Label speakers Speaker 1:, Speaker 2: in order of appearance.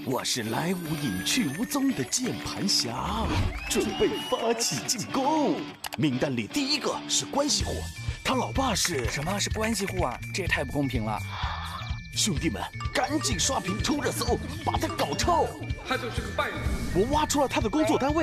Speaker 1: 我是来无影去无踪的键盘侠，准备发起进攻。名单里第一个是关系户，他老爸是……
Speaker 2: 什么是关系户啊？这也太不公平了！
Speaker 1: 兄弟们，赶紧刷屏冲热搜，把他搞臭！
Speaker 3: 他就是个败类。
Speaker 1: 我挖出了他的工作单位。